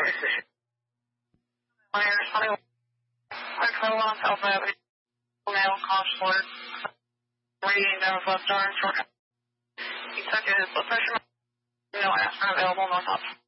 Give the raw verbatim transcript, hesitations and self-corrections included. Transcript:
Myers, Honey, Quick Roll-Off, Alpha Avenue, Male, Consular, reading down his left arm, short. He took his blood pressure, no aspirin available, no top.